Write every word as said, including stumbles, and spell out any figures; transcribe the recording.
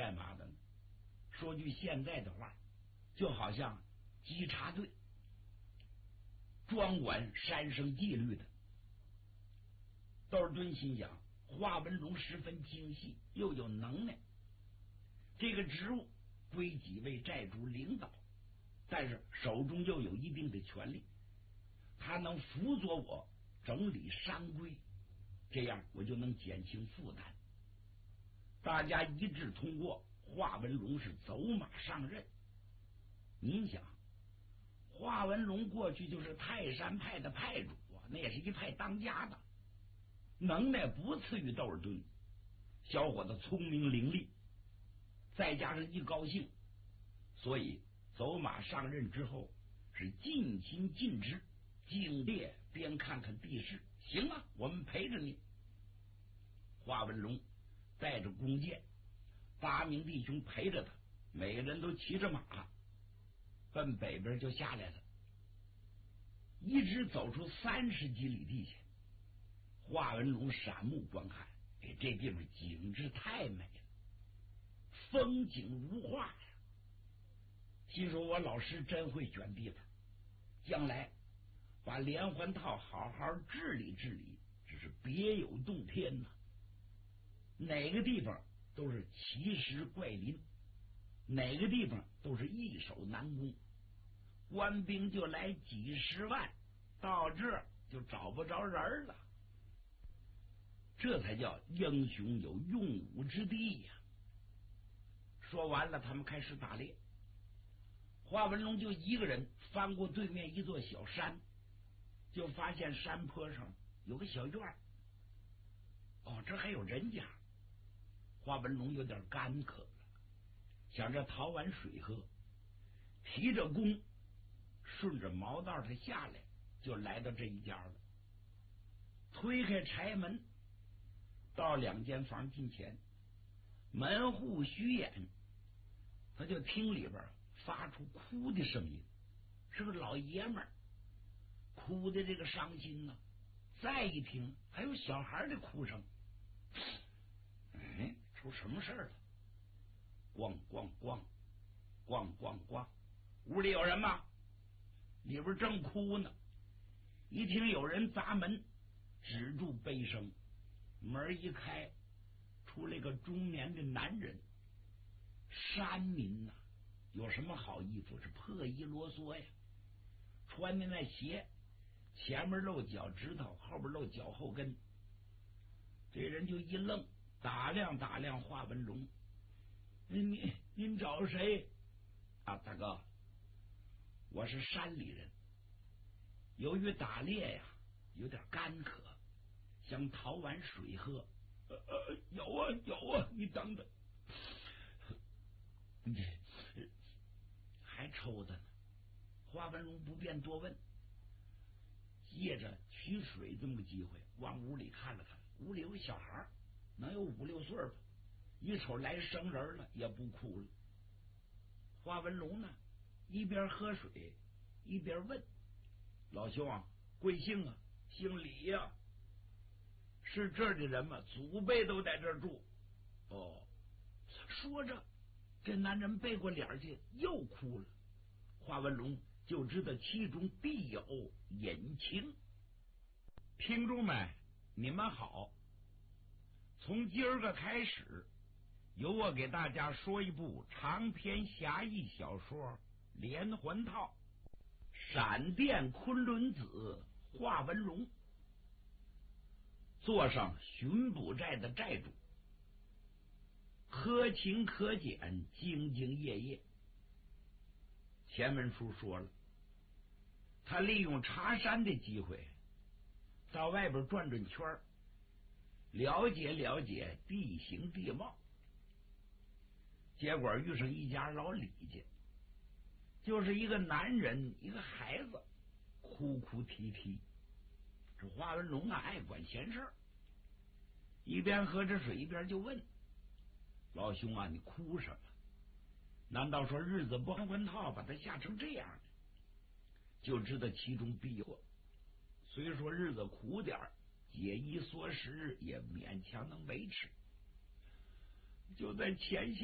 干嘛的呢？说句现在的话，就好像稽查队专管山生纪律的。窦尔敦心想，华文龙十分精细，又有能耐，这个职务归几位寨主领导，但是手中又有一定的权力，他能辅佐我整理山规，这样我就能减轻负担。大家一致通过，华文龙是走马上任。您想，华文龙过去就是泰山派的派主啊，那也是一派当家的，能耐不次于窦尔敦。小伙子聪明伶俐，再加上一高兴，所以走马上任之后是尽心尽职，敬列边看看地势。行啊，我们陪着你。华文龙带着弓箭，八名弟兄陪着他，每个人都骑着马，奔北边就下来了，一直走出三十几里地前。华文龙闪目观看，哎，这地方景致太美了，风景如画呀！心说我老师真会选地方，将来把连环套好好治理治理，只是别有洞天呐、啊。哪个地方都是奇石怪林，哪个地方都是易守难攻，官兵就来几十万，到这儿就找不着人了。这才叫英雄有用武之地呀！说完了，他们开始打猎。华文龙就一个人翻过对面一座小山，就发现山坡上有个小院儿。哦，这还有人家。华文龙有点干渴了，想着讨碗水喝，提着弓，顺着毛道他下来，就来到这一家了。推开柴门，到两间房近前，门户虚掩，他就听里边发出哭的声音，是个老爷们儿，哭的这个伤心呢。再一听，还有小孩的哭声。哎，出什么事了？咣咣咣，咣咣咣，屋里有人吗？里边正哭呢。一听有人砸门，止住悲声，门一开，出来个中年的男人。山民呐、啊，有什么好衣服？是破衣啰嗦呀，穿的那鞋前面露脚趾头，后边露脚后跟。这人就一愣，打量打量华文龙，您您找谁啊？大哥，我是山里人，由于打猎呀有点干渴，想讨碗水喝。呃呃，有啊有啊，你等等，还抽的呢。华文龙不便多问，借着取水这么个机会，往屋里看了看，屋里有个小孩，能有五六岁吧，一瞅来生人了，也不哭了。华文龙呢，一边喝水一边问：“老兄啊，贵姓啊？”“姓李呀、啊。”“是这儿的人吗？祖辈都在这儿住。”“哦。”说着，这男人背过脸去，又哭了。华文龙就知道其中必有隐情。听众们，你们好！从今儿个开始，由我给大家说一部长篇侠义小说《连环套》。闪电昆仑子华文龙坐上巡捕寨的寨主，可勤可俭，兢兢业业。前文书说了，他利用查山的机会到外边转转圈，了解了解地形地貌。结果遇上一家老李家，就是一个男人一个孩子，哭哭啼啼。这华文龙啊爱管闲事，一边喝着水一边就问：“老兄啊，你哭什么？难道说日子不环套把他吓成这样呢？”就知道其中必有。虽说日子苦点，节衣缩食也勉强能维持。就在前些